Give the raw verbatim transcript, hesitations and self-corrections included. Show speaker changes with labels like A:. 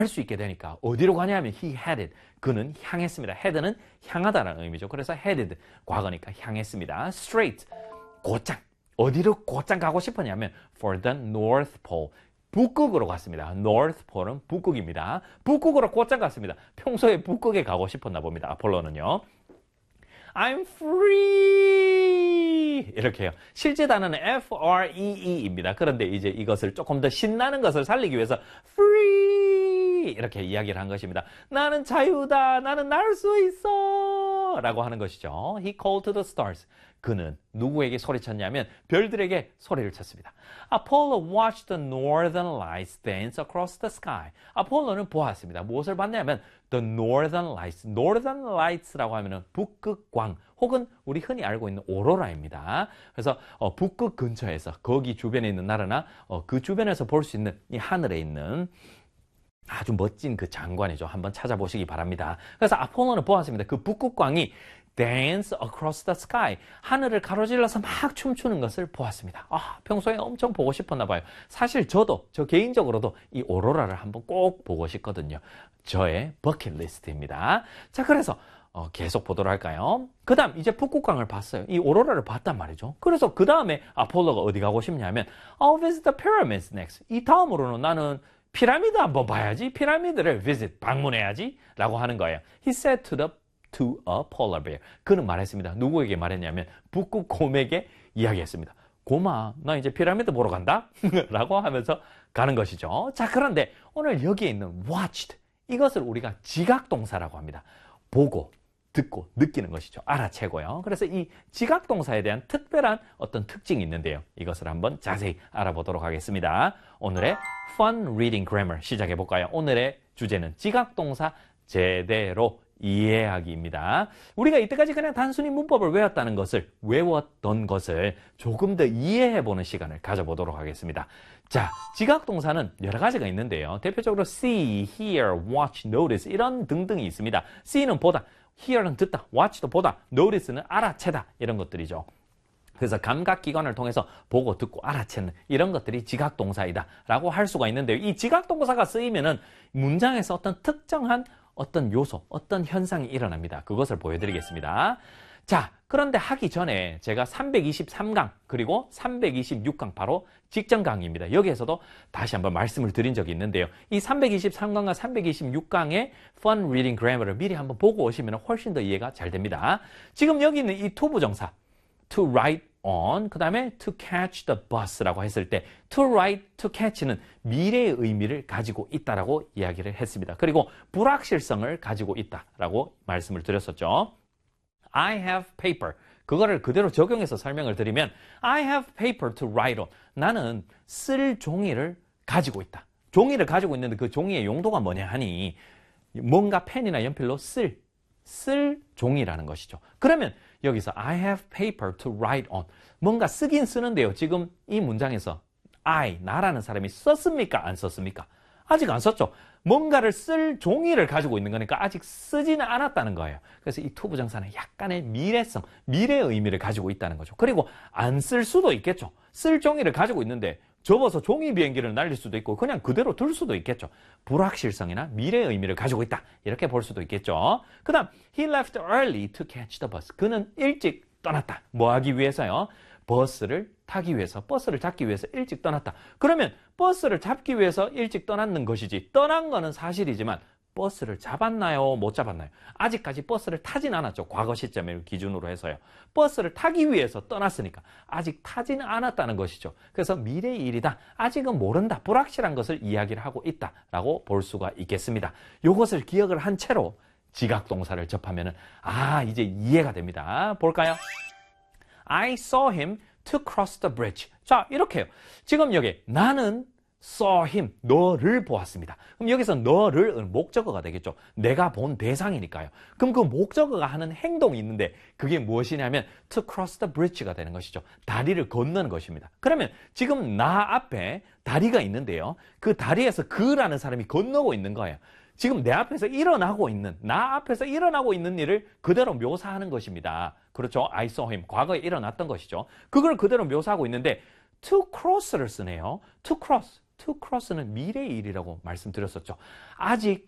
A: 수 있게 되니까 어디로 가냐면 he headed. 그는 향했습니다. head는 향하다라는 의미죠. 그래서 headed 과거니까 향했습니다. straight 곧장. 어디로 곧장 가고 싶었냐면 for the North Pole. 북극으로 갔습니다. North Pole은 북극입니다. 북극으로 곧장 갔습니다. 평소에 북극에 가고 싶었나 봅니다. 아폴로는요. I'm free 이렇게 해요. 실제 단어는 F-R-E-E입니다. 그런데 이제 이것을 조금 더 신나는 것을 살리기 위해서 free 이렇게 이야기를 한 것입니다. 나는 자유다. 나는 날 수 있어 라고 하는 것이죠. He called to the stars. 그는 누구에게 소리쳤냐면 별들에게 소리를 쳤습니다. Apollo watched the northern lights dance across the sky. 아폴로는 보았습니다. 무엇을 봤냐면 the northern lights. northern lights라고 하면은 북극광 혹은 우리 흔히 알고 있는 오로라입니다. 그래서 어, 북극 근처에서 거기 주변에 있는 나라나 어, 그 주변에서 볼 수 있는 이 하늘에 있는 아주 멋진 그 장관이죠. 한번 찾아보시기 바랍니다. 그래서 아폴로는 보았습니다. 그 북극광이 dance across the sky. 하늘을 가로질러서 막 춤추는 것을 보았습니다. 아, 평소에 엄청 보고 싶었나 봐요. 사실 저도, 저 개인적으로도 이 오로라를 한번 꼭 보고 싶거든요. 저의 버킷리스트입니다. 자, 그래서 어, 계속 보도록 할까요? 그 다음 이제 북극광을 봤어요. 이 오로라를 봤단 말이죠. 그래서 그 다음에 아폴로가 어디 가고 싶냐면 I'll visit the pyramids next. 이 다음으로는 나는 피라미드 한번 봐야지. 피라미드를 visit, 방문해야지 라고 하는 거예요. He said to the to a polar bear. 그는 말했습니다. 누구에게 말했냐면 북극 곰에게 이야기했습니다. 곰아, 나 이제 피라미드 보러 간다? 라고 하면서 가는 것이죠. 자, 그런데 오늘 여기에 있는 watched 이것을 우리가 지각동사라고 합니다. 보고, 듣고, 느끼는 것이죠. 알아채고요. 그래서 이 지각동사에 대한 특별한 어떤 특징이 있는데요. 이것을 한번 자세히 알아보도록 하겠습니다. 오늘의 Fun Reading Grammar 시작해 볼까요? 오늘의 주제는 지각동사 제대로 이해하기입니다. 우리가 이때까지 그냥 단순히 문법을 외웠다는 것을, 외웠던 것을 조금 더 이해해보는 시간을 가져보도록 하겠습니다. 자, 지각동사는 여러 가지가 있는데요. 대표적으로 see, hear, watch, notice 이런 등등이 있습니다. see는 보다, hear는 듣다, watch도 보다, notice는 알아채다 이런 것들이죠. 그래서 감각기관을 통해서 보고 듣고 알아채는 이런 것들이 지각동사이다 라고 할 수가 있는데요. 이 지각동사가 쓰이면은 문장에서 어떤 특정한 어떤 요소, 어떤 현상이 일어납니다. 그것을 보여드리겠습니다. 자, 그런데 하기 전에 제가 삼백이십삼 강 그리고 삼백이십육 강 바로 직전 강의입니다. 여기에서도 다시 한번 말씀을 드린 적이 있는데요. 이 삼백이십삼 강과 삼백이십육 강의 Fun Reading Grammar을 미리 한번 보고 오시면 훨씬 더 이해가 잘 됩니다. 지금 여기 있는 이 to 부정사 to write on, 그 다음에 to catch the bus라고 했을 때 to write, to catch는 미래의 의미를 가지고 있다라고 이야기를 했습니다. 그리고 불확실성을 가지고 있다라고 말씀을 드렸었죠. I have paper. 그거를 그대로 적용해서 설명을 드리면 I have paper to write on. 나는 쓸 종이를 가지고 있다. 종이를 가지고 있는데 그 종이의 용도가 뭐냐 하니 뭔가 펜이나 연필로 쓸, 쓸 종이라는 것이죠. 그러면 여기서 I have paper to write on. 뭔가 쓰긴 쓰는데요. 지금 이 문장에서 I, 나라는 사람이 썼습니까? 안 썼습니까? 아직 안 썼죠. 뭔가를 쓸 종이를 가지고 있는 거니까 아직 쓰지는 않았다는 거예요. 그래서 이 to 부정사는 약간의 미래성, 미래의 의미를 가지고 있다는 거죠. 그리고 안 쓸 수도 있겠죠. 쓸 종이를 가지고 있는데 접어서 종이 비행기를 날릴 수도 있고 그냥 그대로 둘 수도 있겠죠. 불확실성이나 미래의 의미를 가지고 있다. 이렇게 볼 수도 있겠죠. 그 다음 He left early to catch the bus. 그는 일찍 떠났다. 뭐 하기 위해서요? 버스를 타기 위해서, 버스를 잡기 위해서 일찍 떠났다. 그러면 버스를 잡기 위해서 일찍 떠났는 것이지 떠난 거는 사실이지만 버스를 잡았나요? 못 잡았나요? 아직까지 버스를 타진 않았죠. 과거 시점을 기준으로 해서요. 버스를 타기 위해서 떠났으니까 아직 타지는 않았다는 것이죠. 그래서 미래의 일이다. 아직은 모른다. 불확실한 것을 이야기를 하고 있다라고 볼 수가 있겠습니다. 이것을 기억을 한 채로 지각동사를 접하면은 아, 이제 이해가 됩니다. 볼까요? I saw him to cross the bridge. 자, 이렇게요. 지금 여기 나는 saw him, 너를 보았습니다. 그럼 여기서 너를 목적어가 되겠죠. 내가 본 대상이니까요. 그럼 그 목적어가 하는 행동이 있는데 그게 무엇이냐면 to cross the bridge가 되는 것이죠. 다리를 건너는 것입니다. 그러면 지금 나 앞에 다리가 있는데요. 그 다리에서 그라는 사람이 건너고 있는 거예요. 지금 내 앞에서 일어나고 있는, 나 앞에서 일어나고 있는 일을 그대로 묘사하는 것입니다. 그렇죠? I saw him. 과거에 일어났던 것이죠. 그걸 그대로 묘사하고 있는데 to cross를 쓰네요. to cross. to cross는 미래의 일이라고 말씀드렸었죠. 아직